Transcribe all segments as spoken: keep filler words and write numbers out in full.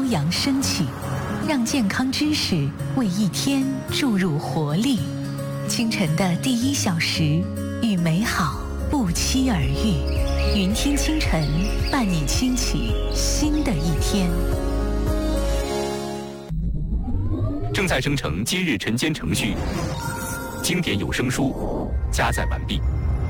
阳升起，让健康知识为一天注入活力。清晨的第一小时，与美好不期而遇。云听清晨，伴你轻启新的一天。 正在生成今日晨间程序，经典有声书加载完毕。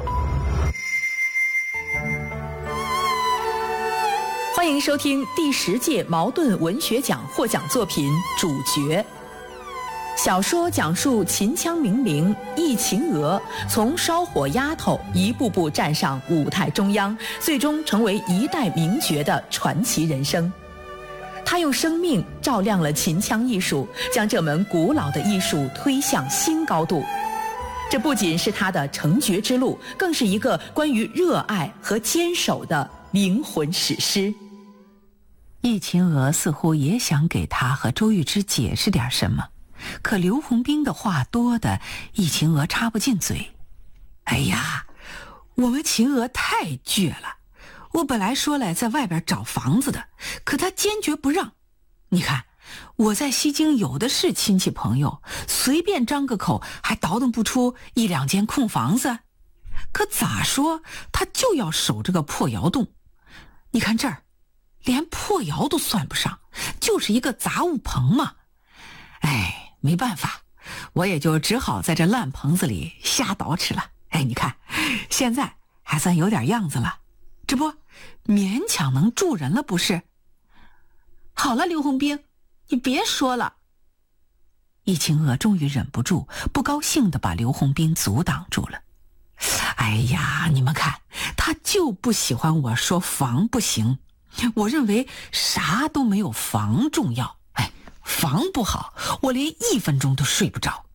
欢迎收听第十届茅盾文学奖获奖作品《主角》。小说讲述秦腔名伶易秦娥从烧火丫头一步步站上舞台中央，最终成为一代名角的传奇人生。他用生命照亮了秦腔艺术，将这门古老的艺术推向新高度。这不仅是他的成角之路，更是一个关于热爱和坚守的灵魂史诗。 易秦娥似乎也想给他和周玉芝解释点什么，可刘洪兵的话多的易秦娥插不进嘴。 哎呀，我们秦娥太倔了，我本来说来在外边找房子的，可他坚决不让。你看我在西京有的是亲戚朋友，随便张个口还倒腾不出一两间空房子，可咋说他就要守这个破窑洞。你看这儿连破窑都算不上，就是一个杂物棚嘛。哎，没办法，我也就只好在这烂棚子里瞎捯饬了。哎，你看现在还算有点样子了，这不勉强能住人了不是？好了，刘洪兵，你别说了。 易秦娥终于忍不住，不高兴地把刘洪兵阻挡住了。 哎呀，你们看，他就不喜欢我说房不行，我认为啥都没有房重要。哎，房不好，我连一分钟都睡不着。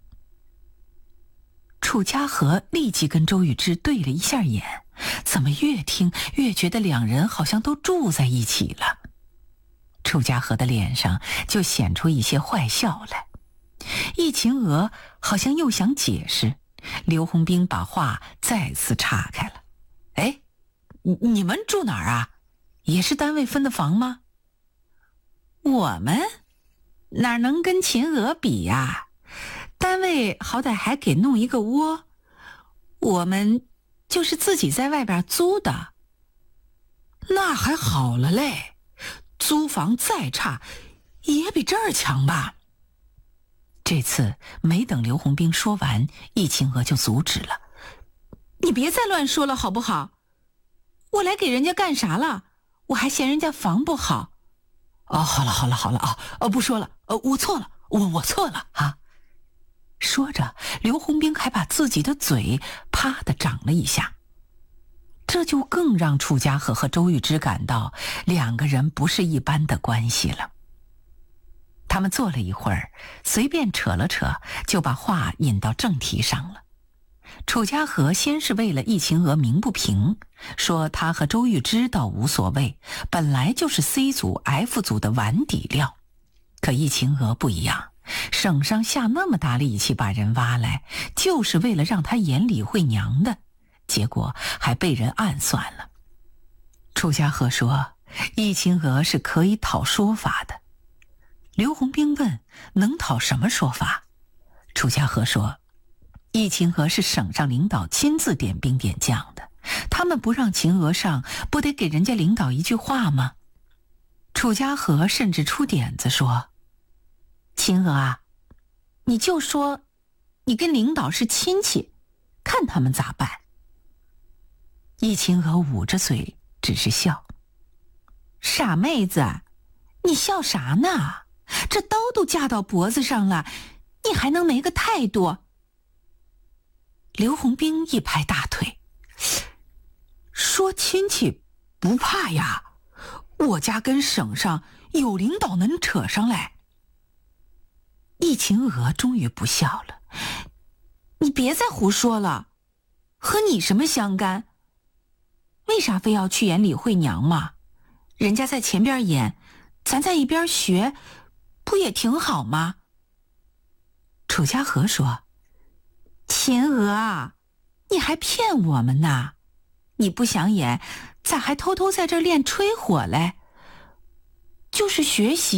楚家和立即跟周玉芝对了一下眼，怎么越听越觉得两人好像都住在一起了。楚家和的脸上就显出一些坏笑来。易秦娥好像又想解释，刘洪兵把话再次岔开了。 哎，你们住哪儿啊？也是单位分的房吗？ 我们哪能跟秦娥比呀？单位好歹还给弄一个窝，我们就是自己在外边租的。 那还好了嘞，租房再差也比这儿强吧。 这次没等刘洪兵说完，易秦娥就阻止了。 你别再乱说了好不好？我来给人家干啥了？我还嫌人家房不好。哦，好了好了好了啊，呃，不说了，呃，我错了，我我错了啊。 说着，刘洪兵还把自己的嘴啪地长了一下。这就更让楚家和和周玉芝感到两个人不是一般的关系了。他们坐了一会儿，随便扯了扯，就把话引到正题上了。楚家和先是为了易秦娥鸣不平，说他和周玉芝倒无所谓，本来就是 C 组 F 组的碗底料。可易秦娥不一样，省上下那么大力气把人挖来，就是为了让他演李慧娘的，结果还被人暗算了。楚家和说易秦娥是可以讨说法的。刘洪兵问能讨什么说法？楚家和说易秦娥是省上领导亲自点兵点将的，他们不让秦娥上，不得给人家领导一句话吗？楚家和甚至出点子说，秦娥啊，你就说你跟领导是亲戚，看他们咋办。易秦娥捂着嘴只是笑。傻妹子，你笑啥呢？这刀都架到脖子上了，你还能没个态度？刘洪兵一拍大腿， 说亲戚不怕呀，我家跟省上有领导能扯上来。 易秦娥终于不笑了， 你别再胡说了，和你什么相干？为啥非要去演李慧娘嘛？人家在前边演，咱在一边学，不也挺好吗？ 楚家和说， 秦娥啊，你还骗我们呢？你不想演，咋还偷偷在这儿练吹火嘞？就是学习